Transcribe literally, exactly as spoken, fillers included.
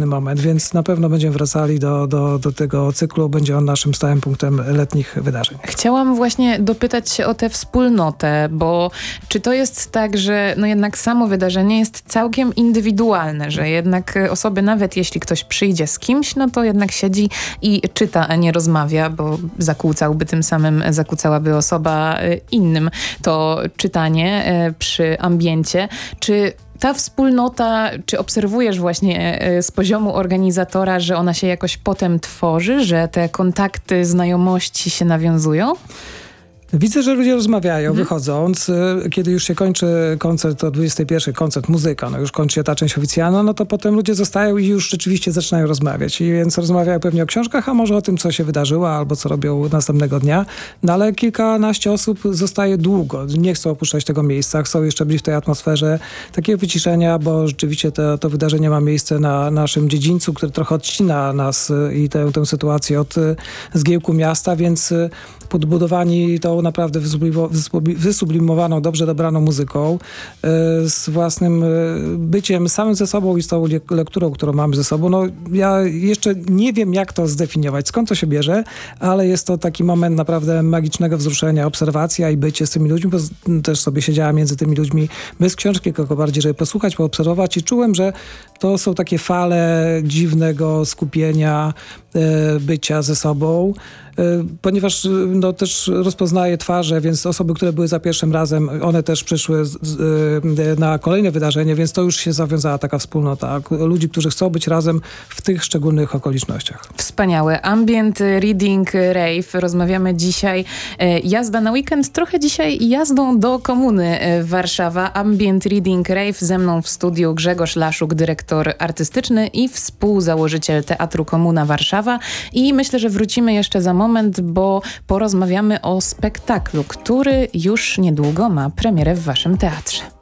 magiczny moment, więc na pewno będziemy wracali do, do, do tego cyklu. Będzie on naszym stałym punktem letnich wydarzeń. Chciałam właśnie dopytać się o tę wspólnotę, bo czy to jest tak, że no jednak samo wydarzenie jest całkiem indywidualne, że jednak osoby, nawet jeśli ktoś przyjdzie z kimś, no to jednak siedzi i czyta, a nie rozmawia, bo zakłócałby tym samym, zakłócałaby osoba innym to czytanie przy ambiencie. Czy ta wspólnota, czy obserwujesz właśnie z poziomu organizatora, że ona się jakoś potem tworzy, że te kontakty, znajomości się nawiązują? Widzę, że ludzie rozmawiają, Mhm. wychodząc. Kiedy już się kończy koncert o dwudziestej pierwszej, koncert, muzyka, no już kończy się ta część oficjalna, no to potem ludzie zostają i już rzeczywiście zaczynają rozmawiać. I więc rozmawiają pewnie o książkach, a może o tym, co się wydarzyło, albo co robią następnego dnia. No ale kilkanaście osób zostaje długo. Nie chcą opuszczać tego miejsca, chcą jeszcze być w tej atmosferze takiego wyciszenia, bo rzeczywiście to, to wydarzenie ma miejsce na naszym dziedzińcu, który trochę odcina nas i tę, tę sytuację od zgiełku miasta, więc podbudowani tą naprawdę wysublimowaną, dobrze dobraną muzyką, z własnym byciem samym ze sobą i z tą lekturą, którą mamy ze sobą. No, ja jeszcze nie wiem, jak to zdefiniować, skąd to się bierze, ale jest to taki moment naprawdę magicznego wzruszenia, obserwacja i bycie z tymi ludźmi, bo też sobie siedziałam między tymi ludźmi bez książki, tylko bardziej, żeby posłuchać, poobserwować i czułem, że to są takie fale dziwnego skupienia, bycia ze sobą, ponieważ no, też rozpoznaję twarze, więc osoby, które były za pierwszym razem, one też przyszły z, z, na kolejne wydarzenie, więc to już się zawiązała taka wspólnota ludzi, którzy chcą być razem w tych szczególnych okolicznościach. Wspaniałe. Ambient Reading Rave. Rozmawiamy dzisiaj. Jazda na weekend, trochę dzisiaj jazdą do komuny Warszawa. Ambient Reading Rave. Ze mną w studiu Grzegorz Laszuk, dyrektor artystyczny i współzałożyciel Teatru Komuna Warszawa. I myślę, że wrócimy jeszcze za moment, bo porozmawiamy o spektaklu, który już niedługo ma premierę w waszym teatrze.